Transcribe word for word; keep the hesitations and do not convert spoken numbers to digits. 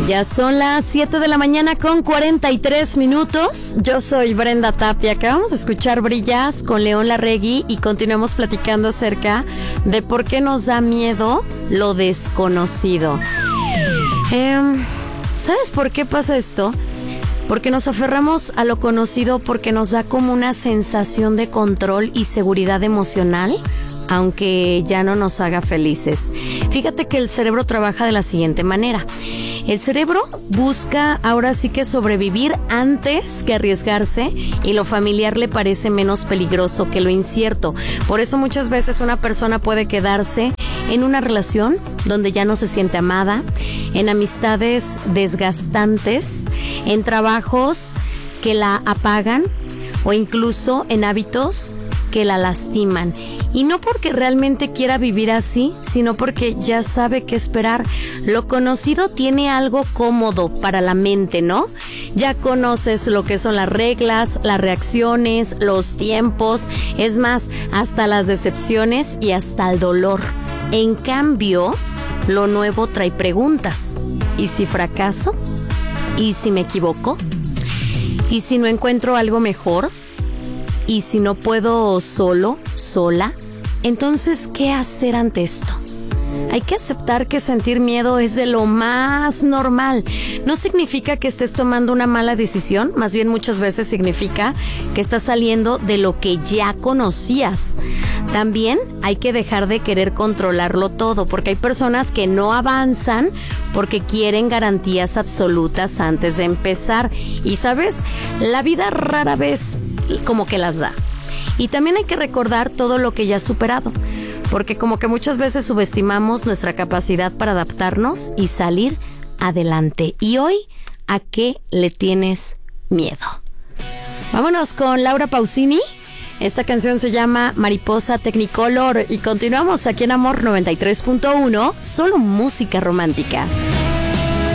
Ya son las siete de la mañana con cuarenta y tres minutos. Yo soy Brenda Tapia. Acabamos de escuchar Brillas con León Larregui y continuamos platicando acerca de por qué nos da miedo lo desconocido. Eh, ¿Sabes por qué pasa esto? Porque nos aferramos a lo conocido porque nos da como una sensación de control y seguridad emocional, aunque ya no nos haga felices. Fíjate que el cerebro trabaja de la siguiente manera. El cerebro busca ahora sí que sobrevivir antes que arriesgarse, y lo familiar le parece menos peligroso que lo incierto. Por eso muchas veces una persona puede quedarse en una relación donde ya no se siente amada, en amistades desgastantes, en trabajos que la apagan o incluso en hábitos que la lastiman. Y no porque realmente quiera vivir así, sino porque ya sabe qué esperar. Lo conocido tiene algo cómodo para la mente, ¿no? Ya conoces lo que son las reglas, las reacciones, los tiempos, es más, hasta las decepciones y hasta el dolor. En cambio, lo nuevo trae preguntas. ¿Y si fracaso? ¿Y si me equivoco? ¿Y si no encuentro algo mejor? ¿Y si no puedo solo, sola? Entonces, ¿qué hacer ante esto? Hay que aceptar que sentir miedo es de lo más normal. No significa que estés tomando una mala decisión, más bien muchas veces significa que estás saliendo de lo que ya conocías. También hay que dejar de querer controlarlo todo, porque hay personas que no avanzan porque quieren garantías absolutas antes de empezar. Y ¿sabes? La vida rara vez como que las da. Y también hay que recordar todo lo que ya has superado, porque como que muchas veces subestimamos nuestra capacidad para adaptarnos y salir adelante. Y hoy, ¿a qué le tienes miedo? Vámonos con Laura Pausini. Esta canción se llama Mariposa Technicolor y continuamos aquí en Amor noventa y tres punto uno, solo música romántica.